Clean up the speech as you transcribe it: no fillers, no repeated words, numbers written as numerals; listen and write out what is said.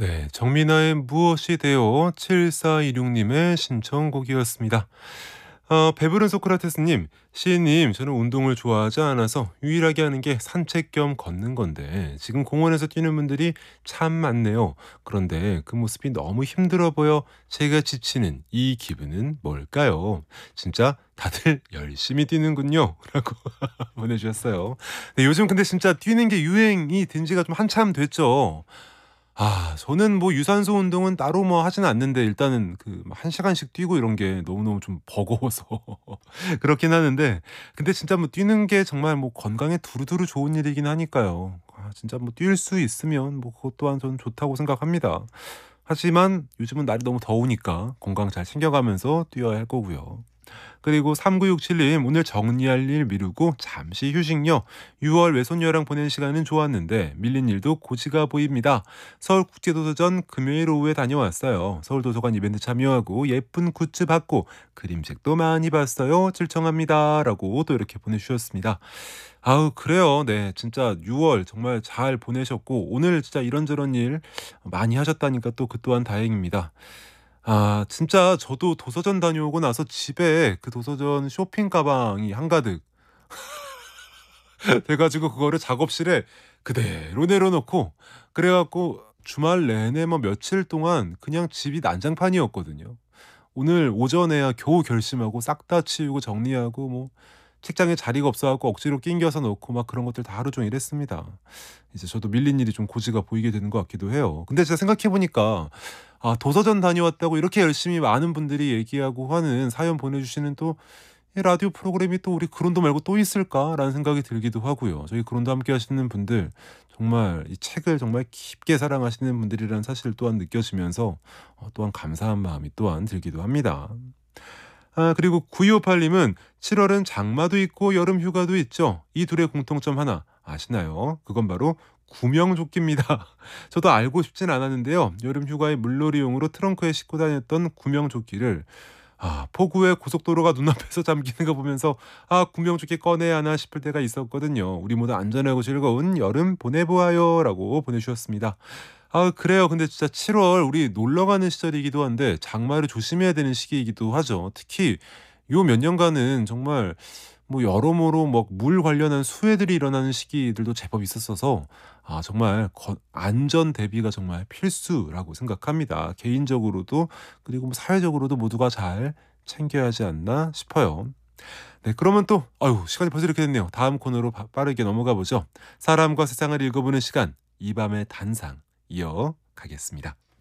네, 정민아의 무엇이 되어 7426님의 신청곡이었습니다. 배부른 소크라테스님, 시인님, 저는 운동을 좋아하지 않아서 유일하게 하는 게 산책 겸 걷는 건데 지금 공원에서 뛰는 분들이 참 많네요. 그런데 그 모습이 너무 힘들어 보여 제가 지치는 이 기분은 뭘까요? 진짜 다들 열심히 뛰는군요. 라고 보내주셨어요. 네, 요즘 근데 진짜 뛰는 게 유행이 된 지가 좀 한참 됐죠. 저는 뭐 유산소 운동은 따로 뭐 하지는 않는데 일단은 그 1 시간씩 뛰고 이런 게 너무너무 좀 버거워서 그렇긴 하는데, 근데 진짜 뭐 뛰는 게 정말 뭐 건강에 두루두루 좋은 일이긴 하니까요. 진짜 뭐 뛸 수 있으면 뭐 그것 또한 저는 좋다고 생각합니다. 하지만 요즘은 날이 너무 더우니까 건강 잘 챙겨가면서 뛰어야 할 거고요. 그리고 3967님, 오늘 정리할 일 미루고 잠시 휴식요. 6월 외손녀랑 보낸 시간은 좋았는데 밀린 일도 고지가 보입니다. 서울국제도서전 금요일 오후에 다녀왔어요. 서울도서관 이벤트 참여하고 예쁜 굿즈 받고 그림책도 많이 봤어요. 질청합니다. 라고 또 이렇게 보내주셨습니다. 그래요. 네, 진짜 6월 정말 잘 보내셨고 오늘 진짜 이런저런 일 많이 하셨다니까 또 그 또한 다행입니다. 진짜 저도 도서전 다녀오고 나서 집에 그 도서전 쇼핑 가방이 한가득 돼 가지고 그거를 작업실에 그대로 내려놓고, 그래 갖고 주말 내내 뭐 며칠 동안 그냥 집이 난장판이었거든요. 오늘 오전에야 겨우 결심하고 싹 다 치우고 정리하고 뭐 책장에 자리가 없어 갖고 억지로 낑겨서 놓고 막 그런 것들 다 하루 종일 했습니다. 이제 저도 밀린 일이 좀 고지가 보이게 되는 것 같기도 해요. 근데 제가 생각해 보니까 도서전 다녀왔다고 이렇게 열심히 많은 분들이 얘기하고 하는 사연 보내주시는 또 이 라디오 프로그램이 또 '우리 그론도 말고 또 있을까?'라는 생각이 들기도 하고요. 저희 그론도 함께 하시는 분들 정말 이 책을 정말 깊게 사랑하시는 분들이라는 사실 또한 느껴지면서 또한 감사한 마음이 또한 들기도 합니다. 그리고 9258님은 7월은 장마도 있고 여름 휴가도 있죠. 이 둘의 공통점 하나 아시나요? 그건 바로 구명조끼입니다. 저도 알고 싶진 않았는데요. 여름 휴가에 물놀이용으로 트렁크에 싣고 다녔던 구명조끼를 폭우에 고속도로가 눈앞에서 잠기는 거 보면서 구명조끼 꺼내야 하나 싶을 때가 있었거든요. 우리 모두 안전하고 즐거운 여름 보내보아요라고 보내주셨습니다. 그래요. 근데 진짜 7월 우리 놀러 가는 시절이기도 한데 장마를 조심해야 되는 시기이기도 하죠. 특히 요 몇 년간은 정말 뭐 여러모로 뭐 물 관련한 수해들이 일어나는 시기들도 제법 있었어서 정말 안전 대비가 정말 필수라고 생각합니다. 개인적으로도 그리고 뭐 사회적으로도 모두가 잘 챙겨야 하지 않나 싶어요. 네, 그러면 또 시간이 벌써 이렇게 됐네요. 다음 코너로 빠르게 넘어가 보죠. 사람과 세상을 읽어보는 시간, 이 밤의 단상 이어가겠습니다.